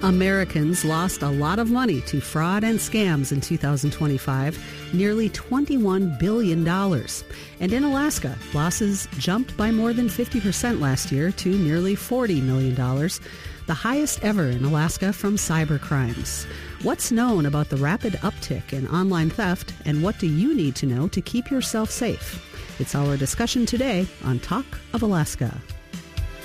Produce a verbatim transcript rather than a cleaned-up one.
Americans lost a lot of money to fraud and scams in two thousand twenty-five, nearly twenty-one billion dollars. And in Alaska, losses jumped by more than fifty percent last year to nearly forty million dollars, the highest ever in Alaska from cyber crimes. What's known about the rapid uptick in online theft, and what do you need to know to keep yourself safe? It's our discussion today on Talk of Alaska.